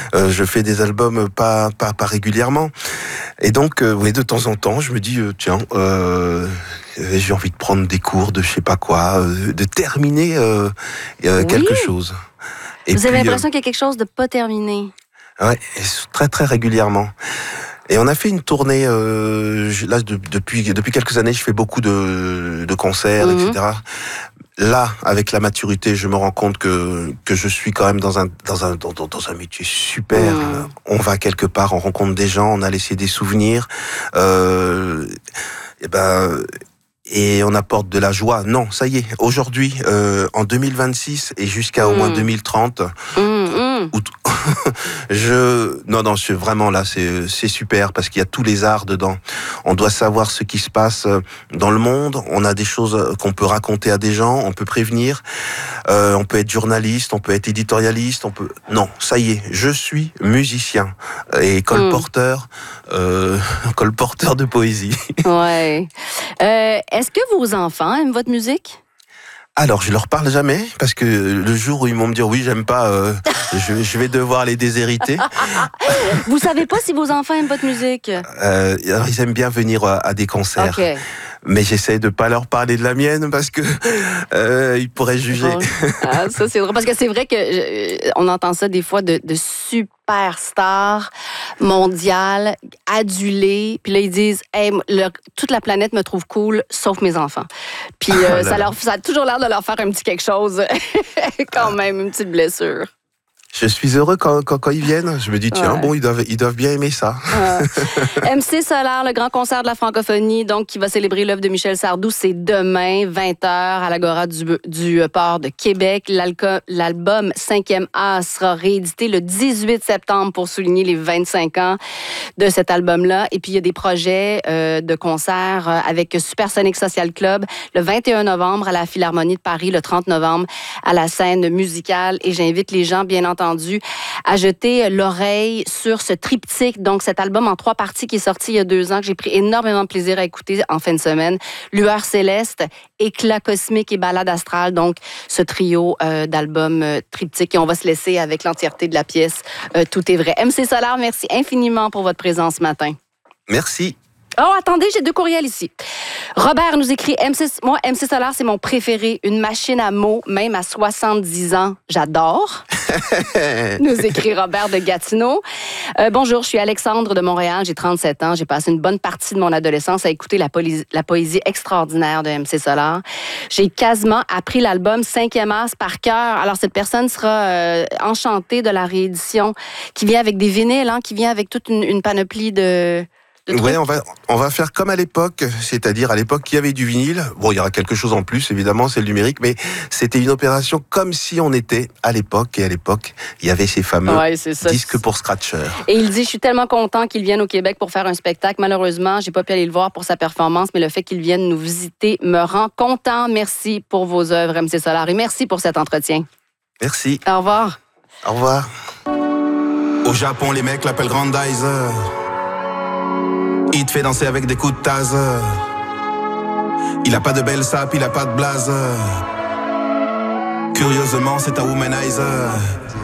Je fais des albums pas régulièrement. Et donc, oui, de temps en temps, je me dis, tiens, j'ai envie de prendre des cours de je sais pas quoi, de terminer quelque chose. Et Vous avez puis, l'impression qu'il y a quelque chose de pas terminé. ouais, et très très régulièrement. Et on a fait une tournée, là, depuis quelques années, je fais beaucoup de concerts, etc. Là, avec la maturité, je me rends compte que je suis quand même dans un métier super. On va quelque part, on rencontre des gens, on a laissé des souvenirs. Et on apporte de la joie. Non, ça y est, aujourd'hui, en 2026 et jusqu'à au moins 2030, non, c'est vraiment là, c'est super parce qu'il y a tous les arts dedans. On doit savoir ce qui se passe dans le monde. On a des choses qu'on peut raconter à des gens, on peut prévenir. On peut être journaliste, on peut être éditorialiste, Non, ça y est, je suis musicien et colporteur de poésie. Ouais. Est-ce que vos enfants aiment votre musique? Alors, je leur parle jamais, parce que le jour où ils vont me dire oui, j'aime pas, je vais devoir les déshériter. Vous savez pas si vos enfants aiment votre musique? Alors, ils aiment bien venir à des concerts. Okay. Mais j'essaie de pas leur parler de la mienne parce que ils pourraient juger. Ah, ça c'est drôle parce que c'est vrai que on entend ça des fois de superstars mondiales adulées, puis là ils disent hey, toute la planète me trouve cool sauf mes enfants. Puis ça a toujours l'air de leur faire un petit quelque chose quand même, une petite blessure. Je suis heureux quand ils viennent. Je me dis, tiens, bon, ils doivent bien aimer ça. MC Solar, le grand concert de la francophonie, donc qui va célébrer l'œuvre de Michel Sardou, c'est demain, 20h, à l'Agora du Port de Québec. L'album 5e A sera réédité le 18 septembre pour souligner les 25 ans de cet album-là. Et puis, il y a des projets de concerts avec Supersonic Social Club le 21 novembre à la Philharmonie de Paris, le 30 novembre à la scène musicale. Et j'invite les gens, bien entendu, à jeter l'oreille sur ce triptyque, donc cet album en 3 parties qui est sorti il y a 2 ans, que j'ai pris énormément de plaisir à écouter en fin de semaine. Lueur céleste, Éclat cosmique et Ballade astrale, donc ce trio d'albums triptyque. Et on va se laisser avec l'entièreté de la pièce Tout est vrai. MC Solar, merci infiniment pour votre présence ce matin. Merci. Oh, attendez, j'ai 2 courriels ici. Robert nous écrit, MC Solar, c'est mon préféré. Une machine à mots, même à 70 ans. J'adore. Nous écrit Robert de Gatineau. Bonjour, je suis Alexandre de Montréal. J'ai 37 ans. J'ai passé une bonne partie de mon adolescence à écouter la poésie extraordinaire de MC Solar. J'ai quasiment appris l'album 5e As par cœur. Alors, cette personne sera enchantée de la réédition qui vient avec des vinyles, hein, qui vient avec toute une panoplie de... Oui, on va faire comme à l'époque, c'est-à-dire à l'époque il y avait du vinyle. Bon, il y aura quelque chose en plus, évidemment, c'est le numérique, mais c'était une opération comme si on était à l'époque. Et à l'époque, il y avait ces fameux disques pour scratcher. Et il dit, je suis tellement content qu'il vienne au Québec pour faire un spectacle. Malheureusement, j'ai pas pu aller le voir pour sa performance, mais le fait qu'il vienne nous visiter me rend content. Merci pour vos œuvres, MC Solar, et merci pour cet entretien. Merci. Au revoir. Au revoir. Au Japon, les mecs l'appellent Grandizer. Il te fait danser avec des coups de taser. Il a pas de belle sape, il a pas de blazer. Curieusement, c'est un womanizer.